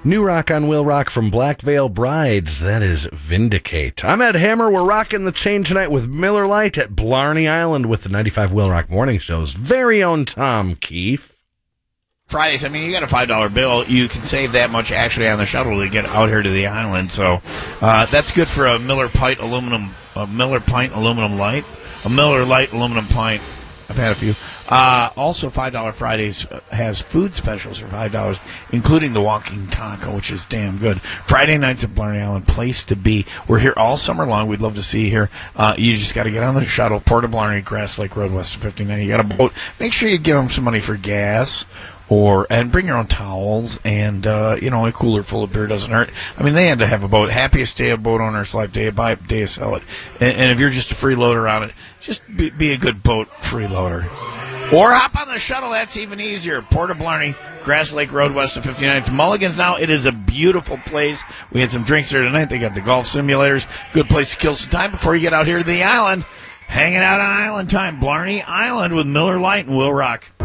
New rock on Will Rock from Black Veil Brides. That is Vindicate. I'm Ed Hammer. We're rocking the chain tonight with Miller Lite at Blarney Island with the 95 Will Rock Morning Show's very own Tom Keefe. Fridays, I mean, you got a $5 bill. You can save that much actually on the shuttle to get out here to the island. So that's good for a Miller Pint aluminum light, a Miller Lite aluminum pint. I've had a few. Also, $5 Fridays has food specials for $5, including the walking taco, which is damn good. Friday nights at Blarney Island, place to be. We're here all summer long. We'd love to see you here. You just got to get on the shuttle, Port of Blarney, Grass Lake Road, west of 59. You got a boat. Make sure you give them some money for gas. And bring your own towels, and a cooler full of beer doesn't hurt. I mean, they had to have a boat. Happiest day of boat owner's life, day of buy, day of sell it. And if you're just a freeloader on it, just be a good boat freeloader. Or hop on the shuttle. That's even easier. Port of Blarney, Grass Lake Road, west of 59. It's Mulligan's now. It is a beautiful place. We had some drinks there tonight. They got the golf simulators. Good place to kill some time before you get out here to the island. Hanging out on island time. Blarney Island with Miller Lite and Will Rock.